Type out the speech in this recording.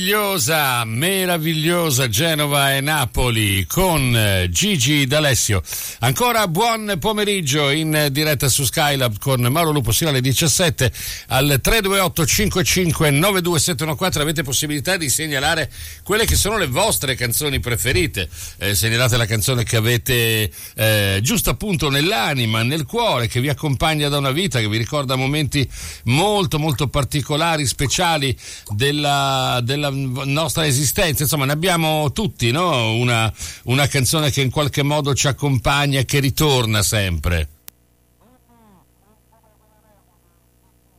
Meravigliosa Genova e Napoli con Gigi D'Alessio. Ancora buon pomeriggio in diretta su Skylab con Mauro Lupo sino alle 17 al 328 55 92714. Avete possibilità di segnalare quelle che sono le vostre canzoni preferite. Segnalate la canzone che avete giusto appunto nell'anima, nel cuore, che vi accompagna da una vita, che vi ricorda momenti molto molto particolari, speciali della nostra esistenza. Insomma, ne abbiamo tutti, no? Una canzone che in qualche modo ci accompagna e che ritorna sempre.